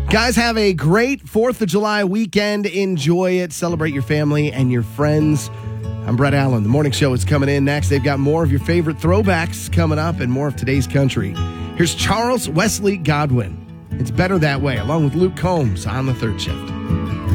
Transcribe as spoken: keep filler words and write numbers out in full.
Guys, have a great fourth of July weekend. Enjoy it. Celebrate your family and your friends. I'm Brett Allen. The morning show is coming in next. They've got more of your favorite throwbacks coming up and more of today's country. Here's Charles Wesley Godwin. It's Better That Way, along with Luke Combs on the third shift.